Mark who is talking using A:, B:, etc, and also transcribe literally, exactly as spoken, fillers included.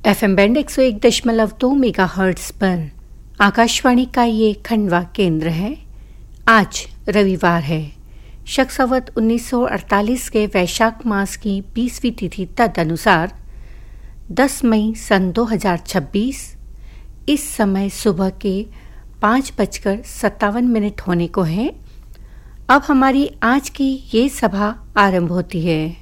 A: F M band एक सौ एक दशमलव दो मेगा हर्ट्ज पर आकाशवाणी का ये खंडवा केंद्र है। आज रविवार है। शक संवत उन्नीस सौ अड़तालीस के वैशाख मास की बीसवीं तिथि तदनुसार दस मई सन दो हज़ार छब्बीस। इस समय सुबह के पाँच बजकर सत्तावन मिनट होने को हैं। अब हमारी आज की ये सभा आरंभ होती है।